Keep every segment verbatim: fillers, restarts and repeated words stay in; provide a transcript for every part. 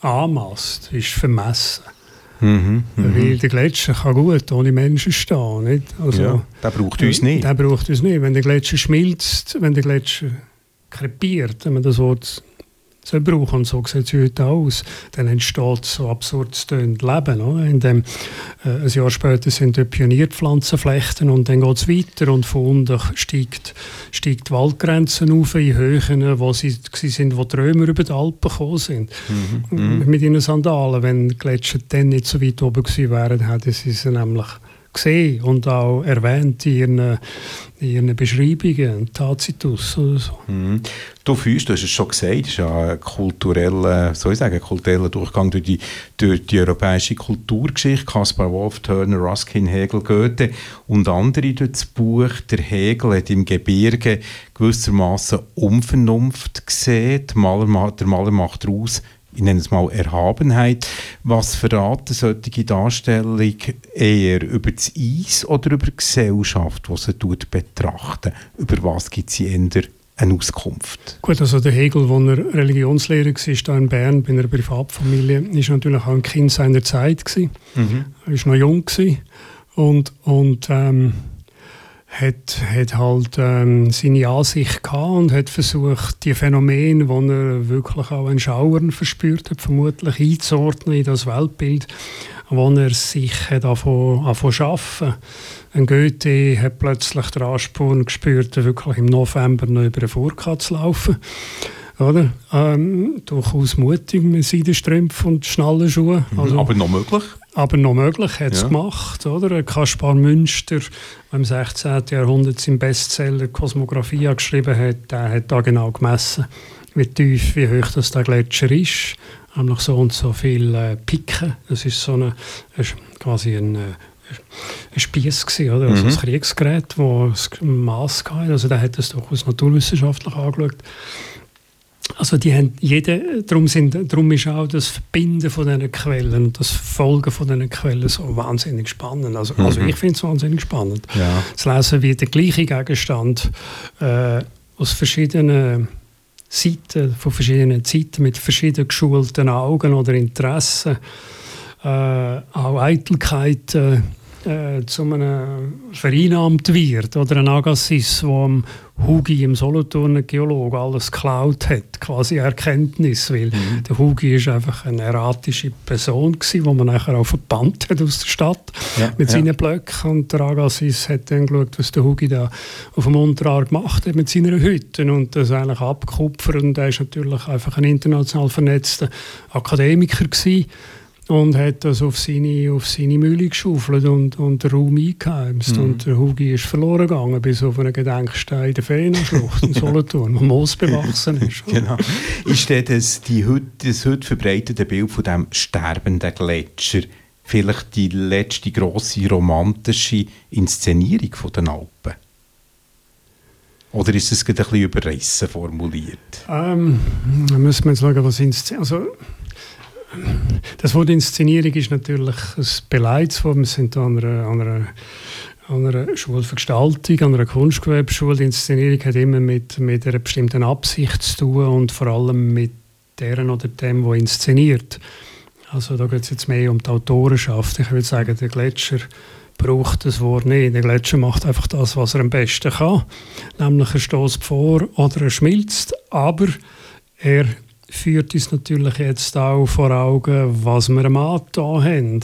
anmasst, ist vermessen. Mhm, Weil der Gletscher kann gut ohne Menschen stehen. Nicht? Also, ja, der braucht uns nicht. Der braucht uns nicht. Wenn der Gletscher schmilzt, wenn der Gletscher krepiert, wenn man das Wort so braucht, und so sieht es heute aus, dann entsteht so absurd tönend Leben. Oder? In dem, äh, ein Jahr später sind dort Pionierpflanzenflechten und dann geht es weiter und von unten steigt, steigt die Waldgrenzen auf in Höhen, wo sie sind, wo die Römer über die Alpen gekommen sind. Mhm. Mit ihren Sandalen. Wenn die Gletscher dann nicht so weit oben gewesen wären, hätten sie sie nämlich gesehen und auch erwähnt in ihren, in ihren Beschreibungen, Tacitus oder so. Mhm. Du fühlst, du hast es schon gesagt, es ist ja ein kultureller, soll ich sagen, kultureller Durchgang durch die, durch die europäische Kulturgeschichte. Caspar Wolf, Turner, Ruskin, Hegel, Goethe und andere durch das Buch. Der Hegel hat im Gebirge gewissermaßen Unvernunft gesehen. Der Maler, der Maler macht daraus, ich nenne es mal Erhabenheit. Was verraten solche Darstellung eher über das Eis oder über die Gesellschaft, die sie betrachten? Über was gibt sie eher eine Auskunft? Gut, also der Hegel, als er Religionslehrer war, hier in Bern, bei einer Privatfamilie, war natürlich auch ein Kind seiner Zeit. Mhm. Er war noch jung und, und ähm, hat, hat halt ähm, seine Ansicht gehabt und hat versucht, die Phänomene, die er wirklich auch ein Schauern verspürt hat, vermutlich einzuordnen in das Weltbild, wo er sich hat angefangen zu arbeiten. Ein Goethe hat plötzlich den Ansporn gespürt, wirklich im November noch über den Furka zu laufen. Oder? Ähm, durchaus mutig mit Seidenstrümpfen und Schnallenschuhen. Also, aber noch möglich? Aber noch möglich, hat es ja. gemacht. Oder? Kaspar Münster, der im sechzehnten. Jahrhundert seinen Bestseller «Kosmographia» geschrieben hat, der hat da genau gemessen, wie tief, wie hoch das der Gletscher ist. Nämlich so und so viele äh, Piken. Das ist so eine, quasi ein, ein Spiess gewesen, oder? Also mhm. ein Kriegsgerät, das ein Mass hatte. Also der hat das durchaus naturwissenschaftlich angeschaut. Also die haben jede, darum, sind, darum ist auch das Verbinden von diesen Quellen und das Folgen von diesen Quellen so wahnsinnig spannend. Also, mhm. also ich finde es wahnsinnig spannend. Ja. Zu lesen, wie der gleiche Gegenstand äh, aus verschiedenen Seiten, von verschiedenen Zeiten mit verschieden geschulten Augen oder Interessen, äh, auch Eitelkeiten äh, zu einem vereinnahmt wird. Oder ein Agassiz, der am Hugi im Solothurner Geologe alles geklaut hat, quasi Erkenntnis, weil mhm. der Hugi ist einfach eine erratische Person gewesen, die man nachher auch verbannt hat aus der Stadt ja, mit seinen ja. Blöcken. Und der Agassiz hat dann geschaut, was der Hugi da auf dem Unterarm gemacht hat mit seiner Hütte und das eigentlich abgekupfert. Und er ist natürlich einfach ein international vernetzter Akademiker gewesen. Und hat das auf seine, auf seine Mühle geschaufelt und, und den Raum eingeheimst. Mhm. Und der Hugi ist verloren gegangen, bis auf einen Gedenkstein in der Ferienschlucht in Solothurn, wo Moos bewachsen ist. Genau. Ist das, die heute, das heute verbreitete Bild von dem sterbenden Gletscher vielleicht die letzte grosse romantische Inszenierung von den Alpen? Oder ist es gerade ein bisschen überrissen formuliert? Ähm, da müssen wir jetzt schauen, was Inszenierung... Also, das Wort Inszenierung ist natürlich ein Beleidswort. Wir sind an einer, an, einer, an einer Schule für Gestaltung, an einer Kunstgewerbeschule. Die Inszenierung hat immer mit, mit einer bestimmten Absicht zu tun und vor allem mit deren oder dem, der inszeniert. Also da geht es jetzt mehr um die Autorenschaft. Ich würde sagen, der Gletscher braucht das Wort nicht. Der Gletscher macht einfach das, was er am besten kann. Nämlich er stößt vor oder er schmilzt, aber er führt uns natürlich jetzt auch vor Augen, was wir am Anfang haben.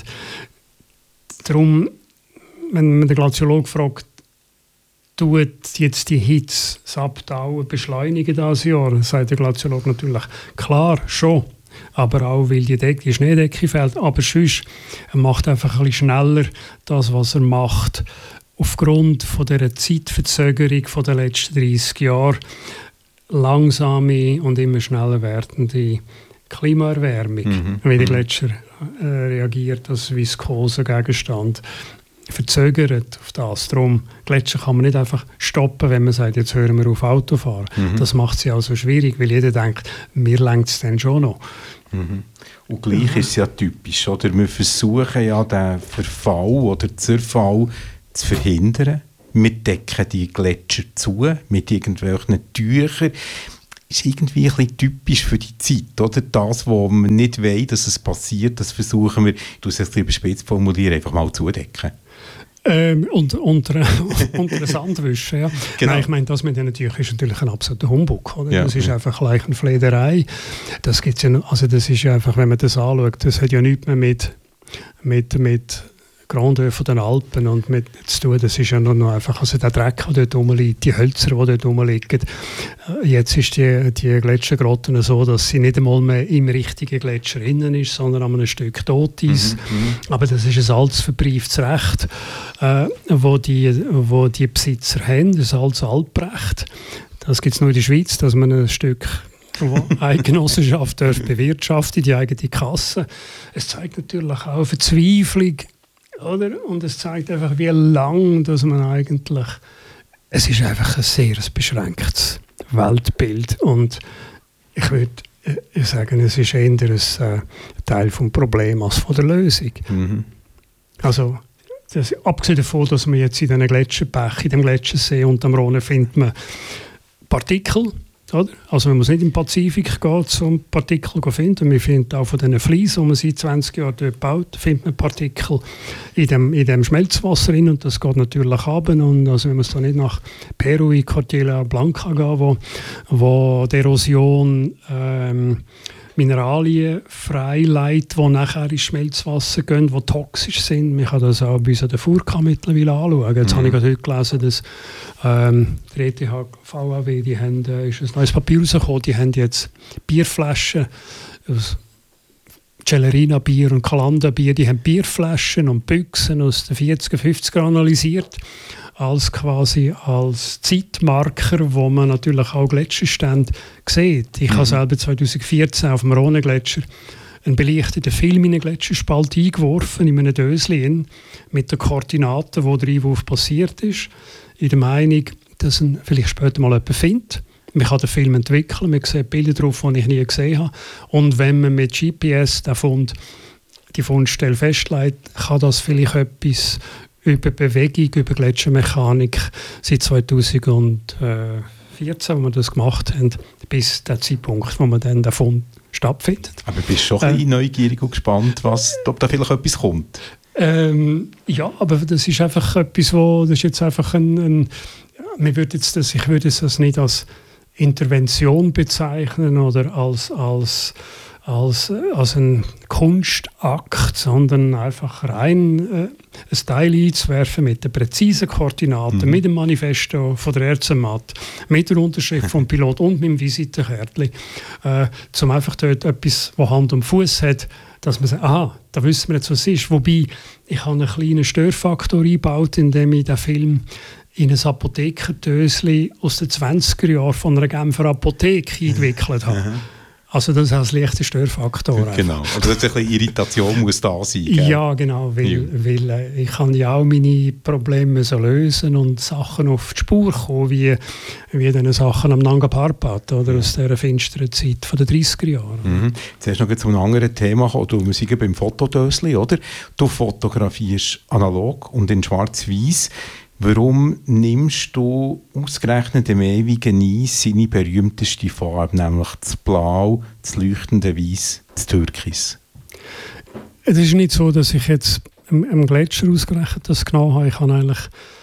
Darum, wenn man den Glaziologen fragt, tut jetzt die Hitze das Abtauen beschleunigen dieses Jahr, sagt der Glaziologe natürlich, klar, schon. Aber auch, weil die, Decke, die Schneedecke fällt. Aber sonst, er macht einfach ein bisschen schneller das, was er macht. Aufgrund von dieser Zeitverzögerung von den letzten dreißig Jahren langsame und immer schneller werdende Klimaerwärmung, mhm. wie der Gletscher äh, reagiert als viskoser Gegenstand, verzögert auf das. Darum, Gletscher kann man nicht einfach stoppen, wenn man sagt, jetzt hören wir auf Autofahren. Mhm. Das macht sie auch so schwierig, weil jeder denkt, mir reicht es dann schon noch. Mhm. Und gleich ist es ja typisch, oder? Wir versuchen ja den Verfall oder den Zerfall zu verhindern. Wir decken die Gletscher zu mit irgendwelchen Tüchern. ist irgendwie ein bisschen typisch für die Zeit, oder? Das, wo man nicht weiß, dass es passiert, das versuchen wir, du es jetzt überspitzt formulieren, einfach mal zudecken. Ähm, und, unter, unter den Sandwischen, ja. Genau. Nein, ich meine, das mit den Tüchern ist natürlich ein absoluter Humbug. Oder? Ja. Das ist einfach Leichenflederei. Das gibt's ja, also das ist ja einfach, wenn man das anschaut, das hat ja nichts mehr mit, mit, mit Grandeur von den Alpen und mit zu tun. Das ist ja nur noch einfach, also der Dreck, der dort rumliegt, die Hölzer, die dort rumliegen. Jetzt ist die, die Gletschergrotte so, dass sie nicht einmal mehr im richtigen Gletscher innen ist, sondern an einem Stück Toteis. Mhm, aber das ist ein altes verbrieftes Recht, äh, wo, die, wo die Besitzer haben, das altes Altrecht. Das gibt es nur in der Schweiz, dass man ein Stück eine Genossenschaft darf bewirtschaften, die eigene Kasse. Es zeigt natürlich auch Verzweiflung. Oder? Und es zeigt einfach, wie lang dass man eigentlich... Es ist einfach ein sehr beschränktes Weltbild. Und ich würde äh, sagen, es ist eher ein äh, Teil des Problems als von der Lösung. Mhm. Also, das, abgesehen davon, dass man jetzt in diesen Gletscherbächen, in dem Gletschersee und am Rhone findet man Partikel. Oder? Also man muss nicht im Pazifik gehen, um Partikel zu finden. Wir finden auch von diesen Fliesen, die man seit zwanzig Jahren dort baut, findet man Partikel in dem, in dem Schmelzwasser rein, und das geht natürlich runter. Und also man muss da nicht nach Peru in Cordillera Blanca gehen, wo, wo die Erosion ähm, Mineralien freileitet, die nachher ins Schmelzwasser gehen, die toxisch sind. Man kann das auch bei uns an der Furka mittlerweile anschauen. Jetzt mhm. habe ich gerade heute gelesen, dass ähm, der E T H V A W, die haben, äh, ist ein neues Papier rausgekommen, die haben jetzt Bierflaschen aus Celerina-Bier und Calanda-Bier, die haben Bierflaschen und Büchsen aus den vierziger, fünfziger analysiert, als quasi als Zeitmarker, wo man natürlich auch Gletscherstände sieht. Ich mhm. habe selber zwanzig vierzehn auf dem Rhone-Gletscher einen belichteten Film in einen Gletscherspalt eingeworfen, in einem Döschen, mit den Koordinaten, wo der Einwurf passiert ist, in der Meinung, dass ihn vielleicht später mal jemand findet. Man kann den Film entwickeln, man sieht Bilder drauf, die ich nie gesehen habe. Und wenn man mit G P S den Fund, die Fundstelle festlegt, kann das vielleicht etwas über Bewegung, über Gletschermechanik seit zweitausendvierzehn, wo wir das gemacht haben, bis der Zeitpunkt, wo man dann den Fund stattfindet. Aber du bist schon ein bisschen äh, neugierig und gespannt, was, ob da vielleicht etwas kommt? Ähm, ja, aber das ist einfach etwas, wo, das ist jetzt einfach ein, ein ja, man würde jetzt das, ich würde das nicht als Intervention bezeichnen oder als, als, als, als ein Kunstakt, sondern einfach rein äh, ein Teil einzuwerfen mit den präzisen Koordinaten, mhm. mit dem Manifesto von der Erzenmatt, mit der Unterschrift vom Pilot und mit dem Visitenkärtchen, äh, um einfach dort etwas, das Hand und Fuß hat, dass man sagt, aha, da wissen wir jetzt, was es ist. Wobei, ich habe einen kleinen Störfaktor eingebaut, indem ich den Film in ein Apothekerdöschen aus den zwanziger Jahren von einer Genfer Apotheke entwickelt habe. Also das ist als leichter Störfaktor. Genau, also ein bisschen Irritation muss da sein. Gell? Ja, genau, weil, ja. weil äh, ich kann ja auch meine Probleme so lösen und Sachen auf die Spur kommen, wie, wie diese Sachen am Nanga Parbat oder aus dieser finsteren Zeit von den dreißiger Jahren. Mhm. Jetzt hast du noch zu einem anderen Thema gekommen. Du sind beim Fotodöschen, oder? Du fotografierst analog und in schwarz-weiß. Warum nimmst du ausgerechnet im ewigen Eis seine berühmteste Farbe, nämlich das Blau, das leuchtende Weiß, das Türkis? Es ist nicht so, dass ich jetzt am Gletscher ausgerechnet das genommen habe. Ich habe eigentlich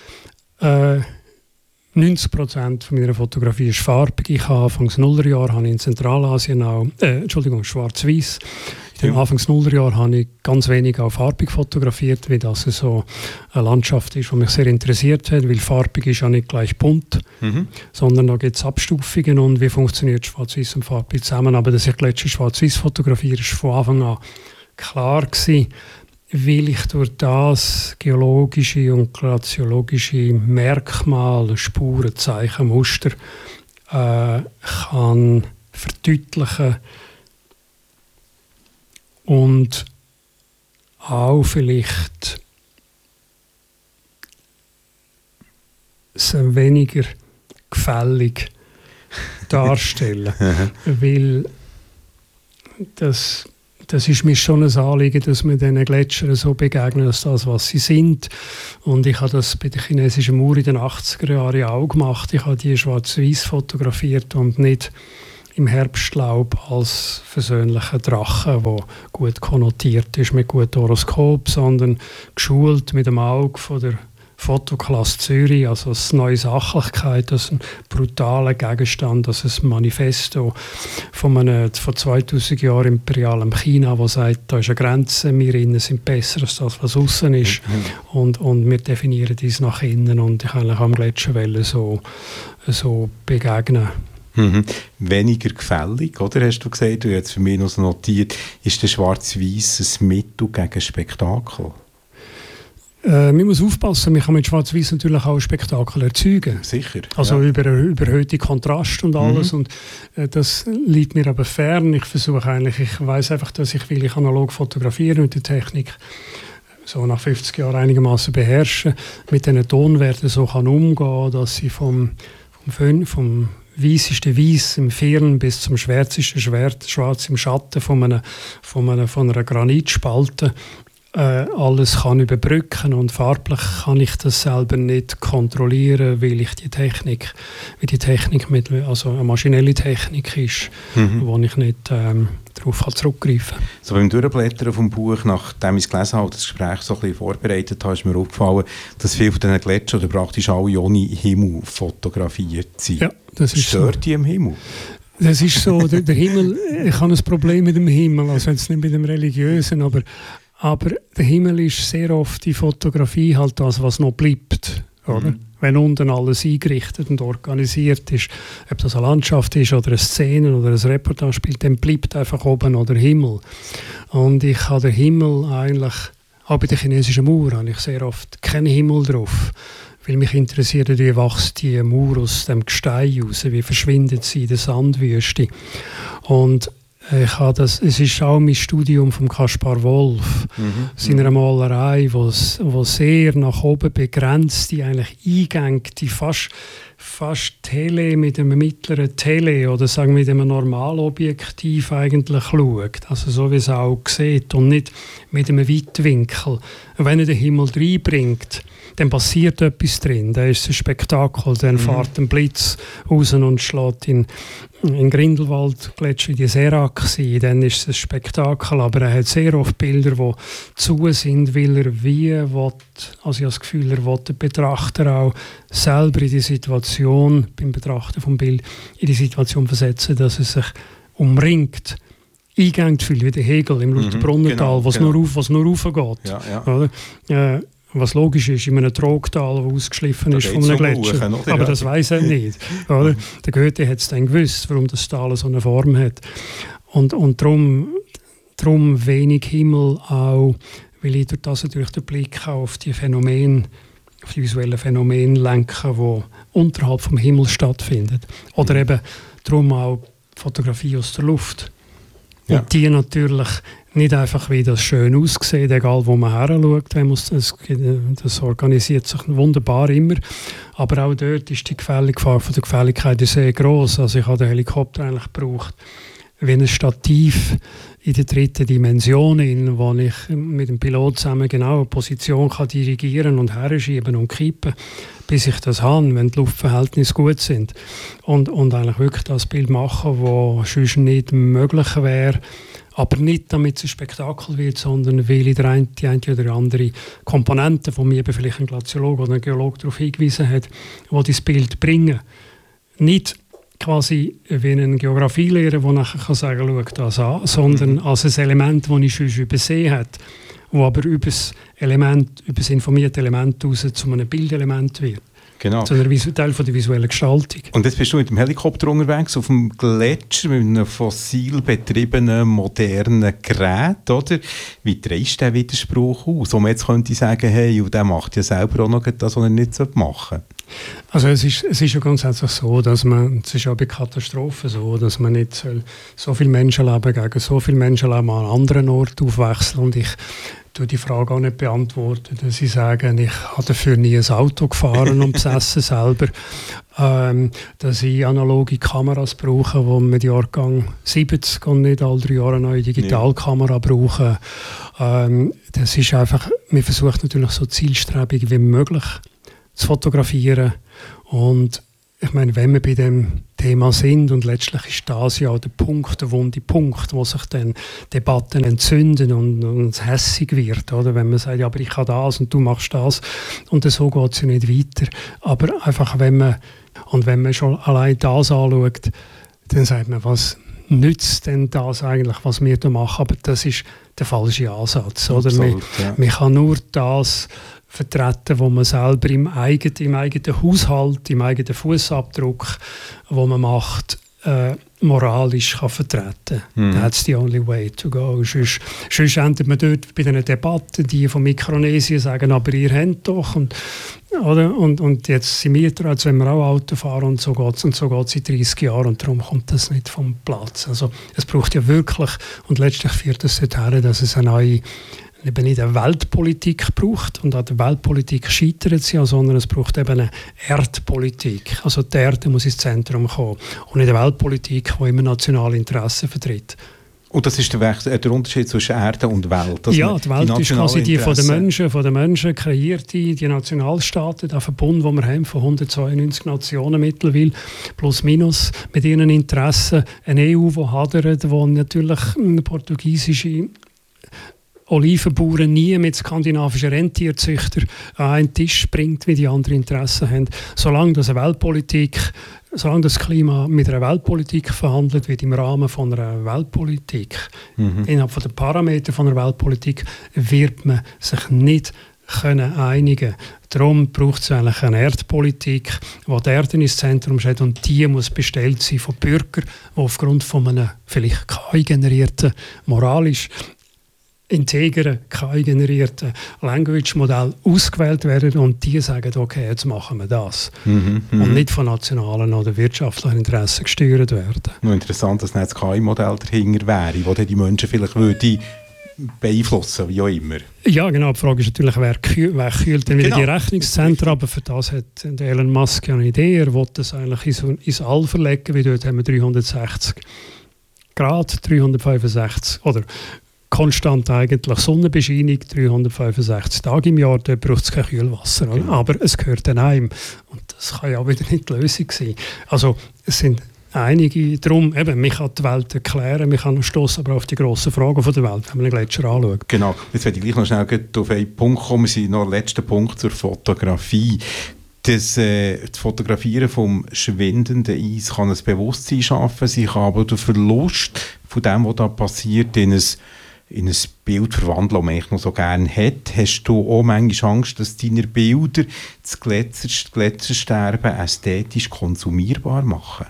äh, neunzig Prozent von meiner Fotografie ist farbig. Ich habe Anfangs Nullerjahr habe ich in Zentralasien auch, äh, Entschuldigung, schwarz-weiß. In den ja. Anfangs Nullerjahr habe ich ganz wenig auch farbig fotografiert, weil das so eine Landschaft ist, die mich sehr interessiert hat, weil farbig ist ja nicht gleich bunt, mhm. sondern da gibt es Abstufungen und wie funktioniert Schwarz-Weiß und farbig zusammen. Aber dass ich Gletscher schwarz-weiß fotografiere, ist von Anfang an klar gewesen, weil ich durch das geologische und glaziologische Merkmale, Spuren, Zeichen, Muster äh, kann verdeutlichen und auch vielleicht so weniger gefällig darstellen. Weil das, das ist mir schon ein Anliegen, dass wir diesen Gletschern so begegnen, als das, was sie sind. Und ich habe das bei der chinesischen Mauer in den achtziger Jahren auch gemacht. Ich habe die schwarz-weiß fotografiert und nicht im Herbstlaub als versöhnlicher Drache, der gut konnotiert ist mit gutem Horoskop, sondern geschult mit dem Auge von der Fotoklasse Zürich, also eine neue Sachlichkeit, das ist ein brutaler Gegenstand, das ist ein Manifesto von, einem, von zweitausend Jahren imperialem China, das sagt, da ist eine Grenze, wir innen sind besser als das, was außen ist, mhm. und, und wir definieren dies nach innen, und ich eigentlich am Gletscherwelle so, so begegnen. Mhm. Weniger gefällig, oder? Hast du gesagt, du hast jetzt für mich noch so notiert, ist der Schwarz-Weiß ein Mittel gegen Spektakel? Äh, man muss aufpassen, man kann mit Schwarz-Weiß natürlich auch ein Spektakel erzeugen. Sicher. Also ja. über überhöhte Kontrast und alles. Mhm. Und äh, das liegt mir aber fern. Ich versuche eigentlich, ich weiss einfach, dass ich, will ich analog fotografieren und die Technik so nach fünfzig Jahren einigermaßen beherrschen, mit diesen Tonwerten so kann umgehen, dass sie vom, vom, vom weißeste Weiß im Firn bis zum schwärzesten Schwarz im Schatten von einer, von einer, von einer Granitspalte alles kann überbrücken, und farblich kann ich das selber nicht kontrollieren, weil ich die Technik, wie die Technik mit, also eine maschinelle Technik ist, mhm. wo ich nicht ähm, darauf zurückgreifen kann. So beim Durchblättern vom Buch, nachdem ich es gelesen habe, das Gespräch so ein bisschen vorbereitet habe, ist mir aufgefallen, dass viele von diesen Gletschern oder praktisch alle ohne Himmel fotografiert sind. Ja, das ist Stört so. Die im Himmel? Das ist so, der, der Himmel, ich habe ein Problem mit dem Himmel, also jetzt nicht mit dem Religiösen, aber Aber der Himmel ist sehr oft die Fotografie halt das, was noch bleibt. Oder? Mhm. Wenn unten alles eingerichtet und organisiert ist, ob das eine Landschaft ist oder eine Szene oder ein Reportage spielt, dann bleibt einfach oben noch der Himmel. Und ich habe den Himmel eigentlich, auch bei der chinesischen Mauer, habe ich sehr oft keinen Himmel drauf. Weil mich interessiert, wie wächst die Mauer aus dem Gestein raus, wie verschwindet sie in der Sandwüste. Und Ich habe das, es ist auch mein Studium von Kaspar Wolf, mhm. seiner Malerei, wo sehr nach oben begrenzte, eigentlich eingängte, fast, fast Tele mit einem mittleren Tele oder sagen wir mit einem Normalobjektiv eigentlich schaut. Also so wie es auch sieht und nicht mit einem Weitwinkel. Wenn er den Himmel reinbringt, dann passiert etwas drin, dann ist es ein Spektakel, dann mhm. fährt ein Blitz raus und schlägt in, in Grindelwald Gletscher in die Serac sein, dann ist es ein Spektakel, aber er hat sehr oft Bilder, die zu sind, weil er wie will, also ich habe das Gefühl, er will den Betrachter auch selber in die Situation, beim Betrachten vom Bild, in die Situation versetzen, dass er sich umringt, eingegangen fühlt, wie der Hegel im Lauterbrunnental, mhm, genau, was genau. nur auf, was nur raufgeht. Ja, ja. Oder? Äh, Was logisch ist, in einem Trogtal, das ausgeschliffen ist von einem Gletscher. Hoch, aber das weiss er nicht. Oder? Der Goethe hat es dann gewusst, warum das Tal so eine Form hat. Und, und darum, darum wenig Himmel auch, weil ich durch das natürlich den Blick auch auf die Phänomene, auf die visuellen Phänomene lenke, die unterhalb vom Himmel stattfinden. Oder eben darum auch Fotografie aus der Luft. Ja. Und die natürlich nicht einfach, wie das schön aussieht, egal wo man her schaut, wenn man das, das organisiert sich wunderbar immer. Aber auch dort ist die Gefälligkeit von der Gefälligkeit sehr gross. Also ich habe den Helikopter eigentlich gebraucht wie ein Stativ in der dritten Dimension, in wo ich mit dem Pilot zusammen genau eine Position kann dirigieren und herschieben und kippen, bis ich das habe, wenn die Luftverhältnisse gut sind. Und, und eigentlich wirklich das Bild machen, das sonst nicht möglich wäre. Aber nicht, damit es ein Spektakel wird, sondern weil die eine, die eine oder andere Komponente, von mir vielleicht ein Glaziologe oder ein Geologe darauf hingewiesen hat, die das Bild bringen. Nicht quasi wie ein Geografielehrer, der nachher kann sagen, schau das an, sondern mhm. als ein Element, das ich schon übersehen habe, das aber über das Element, über das informierte Element heraus zu einem Bildelement wird. Genau. Zu einem Teil von der visuellen Gestaltung. Und jetzt bist du mit dem Helikopter unterwegs, auf dem Gletscher, mit einem fossil betriebenen, modernen Gerät, oder? Wie drehst du den Widerspruch aus? Wo man jetzt könnte sagen, hey, und der macht ja selber auch noch das, was er nicht machen sollte. Also es ist, es ist ja grundsätzlich so, dass man, es ist auch bei Katastrophen so, dass man nicht soll, so viele Menschenleben gegen so viele Menschenleben an einem anderen Ort aufwechseln. Und ich tue die Frage auch nicht beantworten, dass ich sage, ich habe dafür nie ein Auto gefahren und besessen selber, ähm, dass ich analoge Kameras brauche, die mit Jahrgang siebzig und nicht alle drei Jahre eine neue Digitalkamera brauchen. Ähm, das ist einfach, man versucht natürlich so zielstrebig wie möglich zu fotografieren. Und ich meine, wenn man bei dem Thema sind. Und letztlich ist das ja der Punkt, der wunde Punkt, wo sich dann Debatten entzünden und, und es hässig wird. Oder? Wenn man sagt, ja, aber ich kann das und du machst das. Und so geht es ja nicht weiter. Aber einfach, wenn man, und wenn man schon allein das anschaut, dann sagt man, was nützt denn das eigentlich, was wir da machen? Aber das ist der falsche Ansatz. Oder? Absolut, man, ja. man kann nur das vertreten, wo man selber im eigenen, im eigenen Haushalt, im eigenen Fußabdruck, wo man macht, äh, moralisch kann vertreten. Mhm. That's the only way to go. Sonst, sonst endet man dort bei den Debatten, die von Mikronesien sagen, aber ihr habt doch. Und, oder? Und, und jetzt sind wir dran, als wenn wir auch Auto fahren und so geht es und so geht's seit dreißig Jahren und darum kommt das nicht vom Platz. Also es braucht ja wirklich, und letztlich führt das dahin, dass es eine neue eben nicht eine Weltpolitik braucht und an der Weltpolitik scheitert sie, sondern es braucht eben eine Erdpolitik. Also die Erde muss ins Zentrum kommen und nicht eine Weltpolitik, die immer nationale Interessen vertritt. Und das ist der, Wechsel, der Unterschied zwischen Erde und Welt. Dass ja, die Welt die ist quasi die von den Menschen, von den Menschen kreierte, die Nationalstaaten, der Verbund, den wir haben, von hundertzweiundneunzig Nationen mittlerweile, plus minus, mit ihren Interessen. Eine E U, die hadert, wo natürlich portugiesische Olivenbauern nie mit skandinavischen Rentierzüchtern an einen Tisch bringt, wie die anderen Interessen haben. Solange das eine Weltpolitik, solange das Klima mit einer Weltpolitik verhandelt wird im Rahmen von einer Weltpolitik, mhm. innerhalb von den Parametern von einer Weltpolitik, wird man sich nicht können einigen. Darum braucht es eigentlich eine Erdpolitik, die die Erde ins Zentrum steht und die muss bestellt sein von Bürgern, die aufgrund von einem vielleicht K I-generierten, moralisch integren, K I-generierten Language-Modell ausgewählt werden und die sagen, okay, jetzt machen wir das. Mhm, und nicht von nationalen oder wirtschaftlichen Interessen gesteuert werden. Nur interessant, dass das K I-Modell dahinter wäre, das die Menschen vielleicht würde beeinflussen, wie auch immer. Ja, genau. Die Frage ist natürlich, wer, kühl, wer kühlt denn wieder genau. die Rechnungszentren, aber für das hat Elon Musk ja eine Idee. Er will das eigentlich ins, ins All verlegen, weil dort haben wir dreihundertsechzig Grad, dreihundertfünfundsechzig, oder konstant eigentlich Sonnenbescheinung, dreihundertfünfundsechzig Tage im Jahr, dort braucht es kein Kühlwasser. Genau. Aber es gehört dann einem. Und das kann ja auch wieder nicht die Lösung sein. Also es sind einige, darum, eben, man kann die Welt erklären, man kann stoßen aber auf die grossen Fragen von der Welt, wenn man einen Gletscher anschaut. Genau, jetzt werde ich gleich noch schnell auf einen Punkt kommen. Wir sind noch der letzte Punkt zur Fotografie. Das, äh, das Fotografieren vom schwindenden Eis kann ein Bewusstsein schaffen, sie kann aber den Verlust von dem, was da passiert, in ein in ein Bild verwandeln, das man eigentlich noch so gerne hat. Hast du auch manchmal Angst, dass deine Bilder das Gletscher, Gletschersterben ästhetisch konsumierbar machen?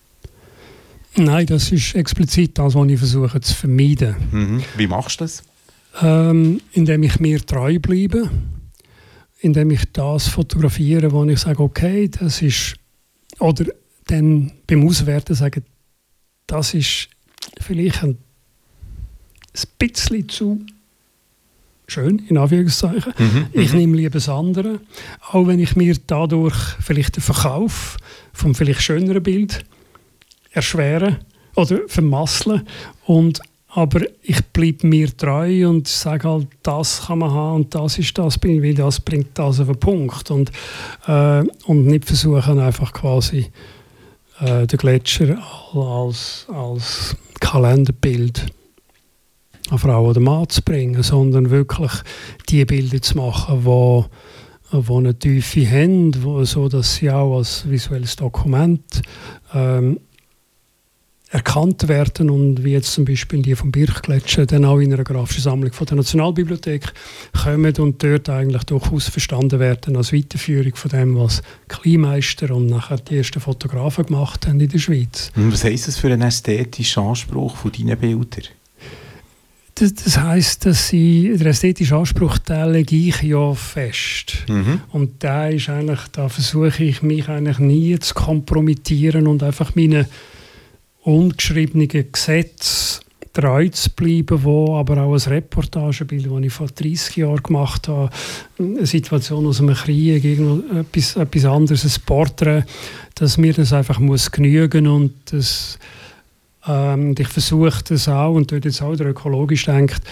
Nein, das ist explizit das, was ich versuche zu vermeiden. Mhm. Wie machst du das? Ähm, indem ich mir treu bleibe, indem ich das fotografiere, wo ich sage, okay, das ist, oder dann beim Auswerten sagen, das ist vielleicht ein ein bisschen zu schön, in Anführungszeichen. Mhm, ich nehme lieber das andere, auch wenn ich mir dadurch vielleicht den Verkauf vom vielleicht schöneren Bild erschwere oder vermasseln. Und, aber ich bleibe mir treu und sage halt, das kann man haben und das ist das, weil das bringt das auf den Punkt. Und, äh, und nicht versuchen, einfach quasi äh, den Gletscher als, als Kalenderbild eine Frau oder Mann zu bringen, sondern wirklich die Bilder zu machen, die, die eine Tiefe haben, wo, so dass sie auch als visuelles Dokument ähm, erkannt werden und wie jetzt zum Beispiel die vom Birchgletscher dann auch in einer grafischen Sammlung von der Nationalbibliothek kommen und dort eigentlich durchaus verstanden werden als Weiterführung von dem, was Kleinmeister und nachher die ersten Fotografen gemacht haben in der Schweiz. Und was heisst das für einen ästhetischen Anspruch von deinen Bildern? Das, das heisst, dass sie, der ästhetische Anspruch, den lege ich ja fest. Mhm. Und da ist eigentlich, da versuche ich mich eigentlich nie zu kompromittieren und einfach meine ungeschriebenen Gesetze treu zu bleiben, wo aber auch ein Reportagebild, das ich vor dreissig Jahren gemacht habe, eine Situation aus einem Krieg, etwas, etwas anderes, ein Porträt, dass mir das einfach muss genügen und das Ähm, ich versuche das auch, und dort jetzt auch der ökologisch denkt,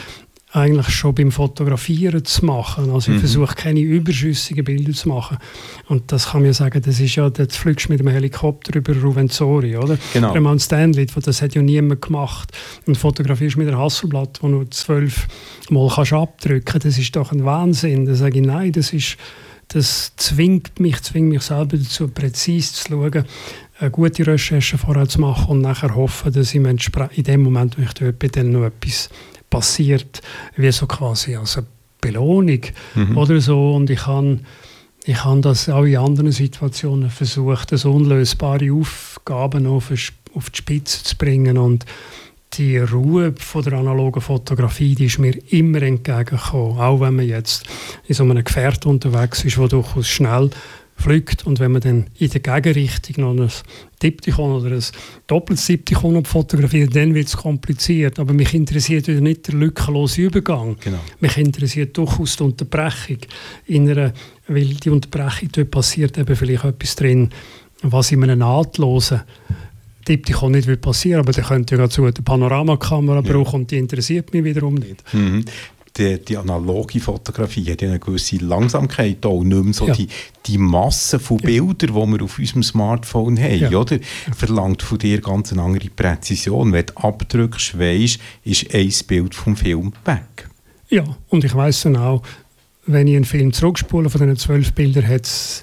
eigentlich schon beim Fotografieren zu machen. Also ich mhm. versuche keine überschüssigen Bilder zu machen. Und das kann man ja sagen, das ist ja, jetzt fliegst du mit dem Helikopter über Ruvenzori, oder? Genau. Der Mount Stanley, das hat ja niemand gemacht. Und fotografierst mit einem Hasselblatt, wo du zwölf Mal kannst abdrücken, das ist doch ein Wahnsinn. Da sage ich, nein, das ist, das zwingt mich, zwingt mich selber dazu, präzise zu schauen, eine gute Recherche vorher zu machen und nachher hoffen, dass im Entspre- in dem Moment, wo ich dort bin, dann noch etwas passiert, wie so quasi als eine Belohnung mhm. oder so. Und ich habe ich han das auch in anderen Situationen versucht, das unlösbare Aufgaben auf, auf die Spitze zu bringen. Und die Ruhe von der analogen Fotografie, die ist mir immer entgegengekommen. Auch wenn man jetzt in so einem Gefährt unterwegs ist, das durchaus schnell fliegt, und wenn man dann in der Gegenrichtung noch ein Diptychon oder ein doppeltes Diptychon fotografiert, dann wird es kompliziert. Aber mich interessiert wieder nicht der lückenlose Übergang. Genau. Mich interessiert durchaus die Unterbrechung. In einer, weil die Unterbrechung, dort passiert eben vielleicht etwas drin, was in einem nahtlosen Diptychon nicht wird passieren, aber der könnte ja dazu eine Panoramakamera ja. brauchen, und die interessiert mich wiederum nicht. Mhm. Die, die analoge Fotografie hat eine gewisse Langsamkeit auch, nicht mehr so ja. die, die Masse von Bildern, die wir auf unserem Smartphone haben, ja. oder? Verlangt von dir ganz eine andere Präzision. Wenn du abdrückst, weisst, ist ein Bild vom Film weg. Ja, und ich weiss dann auch, wenn ich einen Film zurückspule, von diesen zwölf Bildern hat es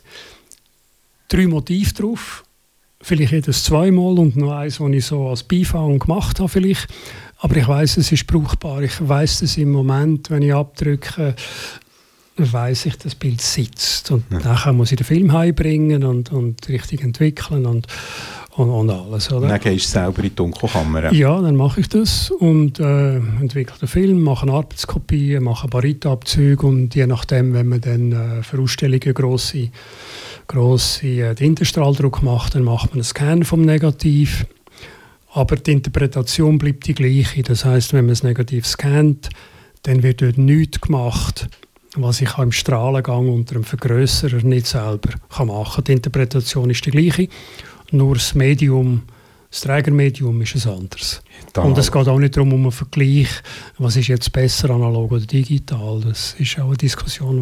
drei Motive drauf, vielleicht jedes zweimal und noch eins, das ich so als Beifang gemacht habe vielleicht. Aber ich weiss, es ist brauchbar. Ich weiss es im Moment, wenn ich abdrücke, weiss ich, das Bild sitzt. Und ja. nachher muss ich den Film heimbringen und, und richtig entwickeln und, und, und alles. Oder? Dann gehst du selber in die Dunkelkamera. Ja, dann mache ich das und äh, entwickle den Film, mache eine Arbeitskopie, mache Baritabzüge, und je nachdem, wenn man dann äh, für Ausstellungen grosse, grosse äh, Hinterstrahldruck macht, dann macht man einen Scan vom Negativ. Aber die Interpretation bleibt die gleiche. Das heisst, wenn man das Negativ scannt, dann wird dort nichts gemacht, was ich im Strahlengang unter einem Vergrösserer nicht selber machen kann. Die Interpretation ist die gleiche, nur das Medium, das Trägermedium ist es anders. Dann und es geht auch nicht darum, um einen Vergleich, was ist jetzt besser, analog oder digital. Das ist auch eine Diskussion,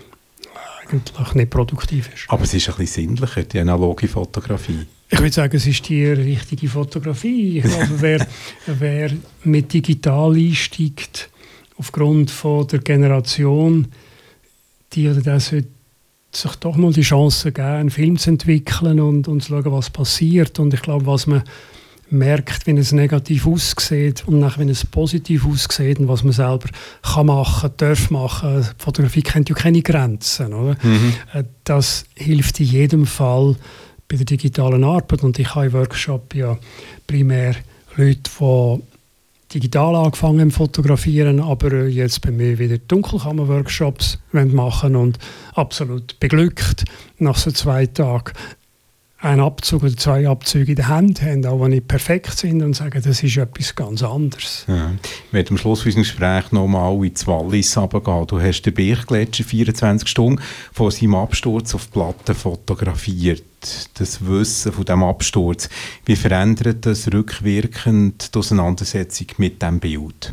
die eigentlich nicht produktiv ist. Aber es ist ein bisschen sinnlicher, die analoge Fotografie. Ich würde sagen, es ist die richtige Fotografie. Ich glaube, wer, wer mit digital einsteigt, aufgrund von der Generation, die oder der sollte sich doch mal die Chance geben, einen Film zu entwickeln und, und zu schauen, was passiert. Und ich glaube, was man merkt, wenn es negativ aussieht und nachher, wenn es positiv aussieht und was man selber kann machen, darf machen. Fotografie kennt ja keine Grenzen, oder? Mhm. Das hilft in jedem Fall bei der digitalen Arbeit. Und ich habe im Workshop ja primär Leute, die digital angefangen haben zu fotografieren, aber jetzt bei mir wieder Dunkelkammer-Workshops machen und absolut beglückt nach so zwei Tagen einen Abzug oder zwei Abzüge in der Hand haben, auch wenn nicht perfekt sind, und sagen, das ist etwas ganz anderes. Ja. Ich werde am Schluss unseres Gesprächs nochmal ins Wallis runtergehen. Du hast den Birchgletscher vierundzwanzig Stunden von seinem Absturz auf die Platte fotografiert. Das Wissen von diesem Absturz, wie verändert das rückwirkend die Auseinandersetzung mit diesem Bild?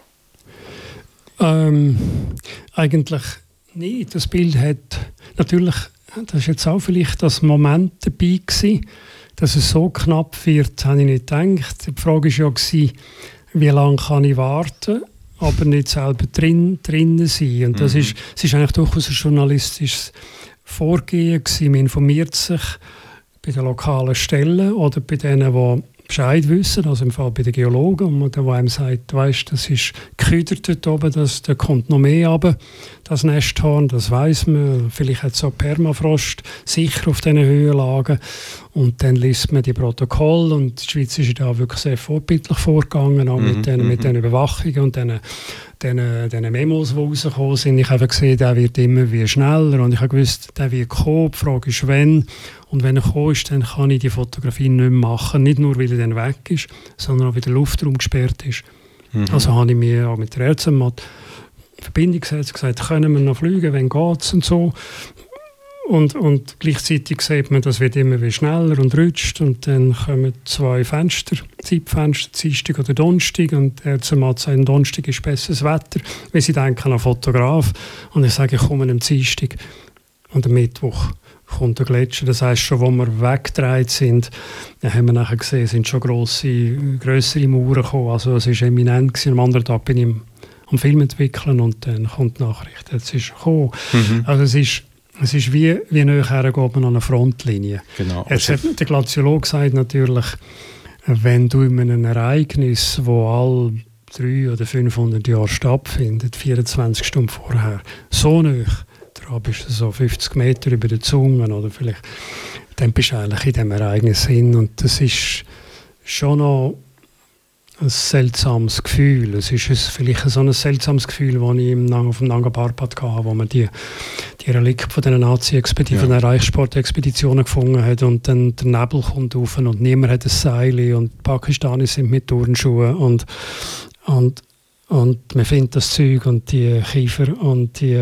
Ähm, eigentlich nicht. Das Bild hat natürlich, das ist jetzt auch vielleicht das Moment dabei gewesen, dass es so knapp wird, habe ich nicht gedacht. Die Frage war ja, wie lange kann ich warten, aber nicht selber drin, drinnen sein. Und das mhm. ist, es ist eigentlich durchaus ein journalistisches Vorgehen gewesen. Man informiert sich bei den lokalen Stellen oder bei denen, die Bescheid wissen, also im Fall bei den Geologen, und der, der einem sagt, weißt, das ist geküdert dort oben, das, da kommt noch mehr runter, das Nesthorn, das weiss man. Vielleicht hat es auch Permafrost sicher auf diesen Höhenlagen. Und dann liest man die Protokolle, und die Schweiz ist da wirklich sehr vorbildlich vorgegangen, auch mit, mm-hmm. den, mit den Überwachungen und den, den, den Memos, die rausgekommen sind. Ich habe gesehen, der wird immer wie schneller, und ich habe gewusst, der wird kommen. Die Frage ist, wann. Und wenn er gekommen ist, dann kann ich die Fotografie nicht mehr machen. Nicht nur, weil er dann weg ist, sondern auch, weil der Luftraum gesperrt ist. Mhm. Also habe ich mir auch mit der Ärztin in Verbindung gesetzt, gesagt, können wir noch fliegen, wann geht es und so. Und, und gleichzeitig sieht man, das wird immer wie schneller und rutscht und dann kommen zwei Fenster, Zeitfenster, Dienstag oder Donnerstag und er zumal sagt, Donnerstag ist besseres Wetter, weil sie denken an Fotograf und ich sage, ich komme am Dienstag und am Mittwoch kommt der Gletscher. Das heisst, schon, wo wir weggedreht sind, dann haben wir nachher gesehen, sind schon grosse, grössere Mauern gekommen, also es war eminent gewesen. Am anderen Tag bin ich am Film entwickeln und dann kommt die Nachricht, jetzt ist gekommen. Mhm. Also es ist Es ist wie, wie näher geht man an einer Frontlinie. Genau. Jetzt hat der Glaziolog sagt natürlich, wenn du in einem Ereignis, das alle dreihundert oder fünfhundert Jahre stattfindet, vierundzwanzig Stunden vorher, so nah dran bist, so fünfzig Meter über den Zungen oder vielleicht, dann bist du eigentlich in diesem Ereignis hin. Und das ist schon noch ein seltsames Gefühl. Es ist vielleicht so ein seltsames Gefühl, das ich im, auf dem Nanga Parbat hatte, wo man die, die Relikte von den Nazi-Expeditionen, ja. von den Reichssportexpeditionen gefunden hat und dann der Nebel kommt rauf und niemand hat ein Seil und die Pakistanis sind mit Turnschuhen und, und, und man findet das Zeug und die Kiefer und die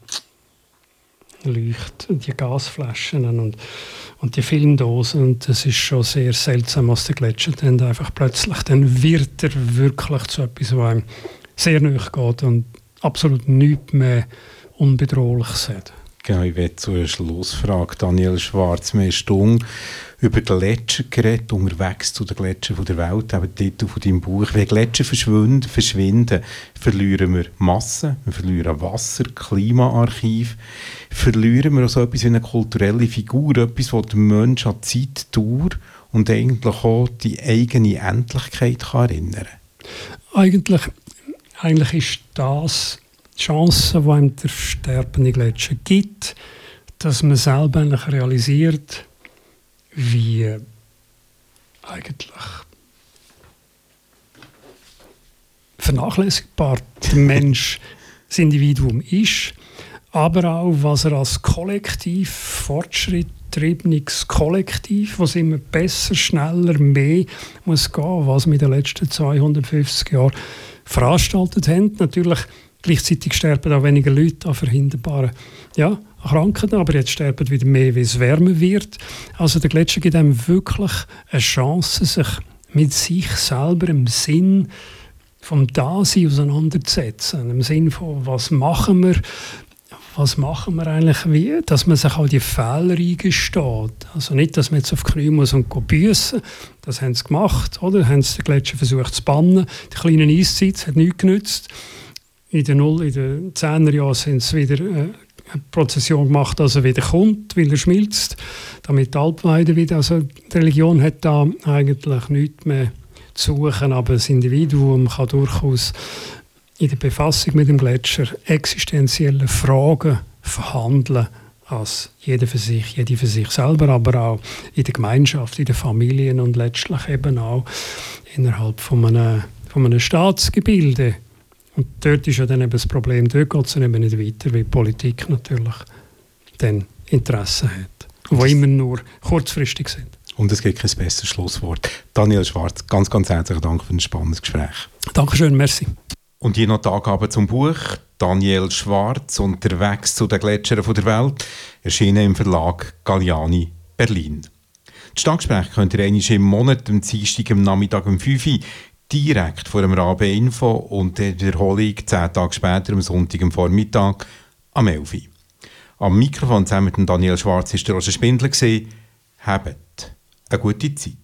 Leucht, die Gasflaschen und Und die Filmdosen, und das ist schon sehr seltsam, was der Gletscher dann einfach plötzlich, dann wird er wirklich zu etwas, was einem sehr nahe geht und absolut nichts mehr Unbedrohliches hat. Genau, ich will zur Schlussfrage, Daniel Schwarz, wir haben über den Gletscher geredet, unterwegs zu den Gletschern der Welt, eben der Titel von deinem Buch. Wenn Gletscher verschwinden, verschwinden, verlieren wir Massen, wir verlieren Wasser, Klimaarchiv, verlieren wir auch so etwas wie eine kulturelle Figur, etwas, das der Mensch an Zeit, Dauer und eigentlich auch die eigene Endlichkeit kann erinnern kann. Eigentlich, eigentlich ist das die Chance, die einem der sterbende Gletscher gibt, dass man selber eigentlich realisiert, wie eigentlich vernachlässigbar der Mensch, das Individuum ist, aber auch, was er als Kollektiv, fortschritttriebenes Kollektiv, was immer besser, schneller, mehr muss gehen, was wir in den letzten zweihundertfünfzig Jahren veranstaltet haben. Natürlich gleichzeitig sterben auch weniger Leute an verhinderbaren ja, Krankheiten, aber jetzt sterben wieder mehr, wie es wärmer wird. Also der Gletscher gibt einem wirklich eine Chance, sich mit sich selber im Sinn vom Dasein auseinanderzusetzen. Im Sinn von, was machen wir, was machen wir eigentlich wie, dass man sich auch die Fehler eingesteht. Also nicht, dass man jetzt auf die Knie muss und büssen. Das haben sie gemacht, oder? Haben sie den Gletscher versucht zu bannen. Die kleine Eiszeit hat nichts genützt. In den Null, in den zehner Jahren sind sie wieder äh, eine Prozession gemacht, dass er wieder kommt, weil er schmilzt, damit die Alpweide wieder. Also die Religion hat da eigentlich nichts mehr zu suchen, aber das Individuum kann durchaus in der Befassung mit dem Gletscher existenzielle Fragen verhandeln, als jeder für sich, jede für sich selber, aber auch in der Gemeinschaft, in den Familien und letztlich eben auch innerhalb von einem, von einem Staatsgebilde. Und dort ist ja dann eben das Problem, dort geht es dann eben nicht weiter, weil die Politik natürlich dann Interessen hat, die immer nur kurzfristig sind. Und es gibt kein besseres Schlusswort. Daniel Schwarz, ganz, ganz herzlichen Dank für ein spannendes Gespräch. Dankeschön, merci. Und hier noch die Angaben zum Buch. Daniel Schwarz, «Unterwegs zu den Gletschern der Welt», erschienen im Verlag Galliani, Berlin. Das Stadtgespräch könnt ihr einmal im Monat, am Dienstag am Nachmittag um fünf Uhr, direkt vor dem Rabe Info und der Wiederholung zehn Tage später, am Sonntag am Vormittag, am elf Uhr. Am Mikrofon zusammen mit Daniel Schwarz war der Roger Spindler. Habt eine gute Zeit.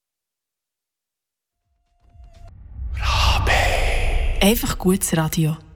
Einfach gutes Radio.